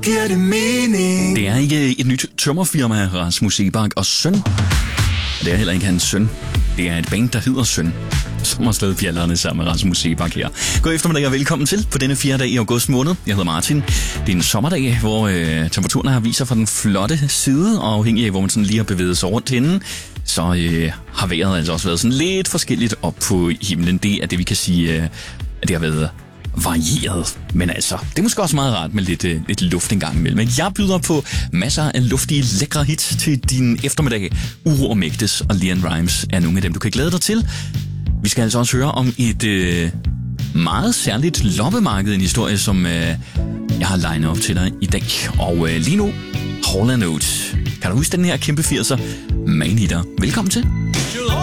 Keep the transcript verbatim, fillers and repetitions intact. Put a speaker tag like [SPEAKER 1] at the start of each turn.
[SPEAKER 1] giver det mening.
[SPEAKER 2] Det er ikke et nyt tømmerfirma, Rasmus Seebach og Søn. Det er heller ikke hans søn. Det er et band, der hedder Søn, som har slået fjallerne sammen med Rasmus Seebach her. God eftermiddag og velkommen til på denne fjerde dag i august måned. Jeg hedder Martin. Det er en sommerdag, hvor øh, temperaturen har vist sig fra den flotte side, og afhængig af, hvor man sådan lige har bevæget sig rundt henne, så øh, har vejret altså også været sådan lidt forskelligt op på himlen. Det er det, vi kan sige, øh, at det har været varieret. Men altså, det er måske også meget rart med lidt, øh, lidt luft en gang imellem. Men jeg byder på masser af luftige, lækre hits til din eftermiddag. Uro og Mægtes og Leon Rimes er nogle af dem, du kan glæde dig til. Vi skal altså også høre om et øh, meget særligt loppemarked, en historie, som øh, jeg har legnet op til dig i dag. Og øh, lige nu, Hall and Oates. Kan du huske den her kæmpe firser? Man Eater. Velkommen til.